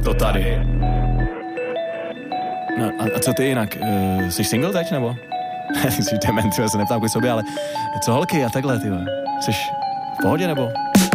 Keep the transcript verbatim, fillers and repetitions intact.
To tady. No a, a co ty jinak? Uh, jsi single teď, nebo? Jsi dement, já se neptám kvůli sobě, ale co holky a takhle, ty? Jsi v pohodě, nebo?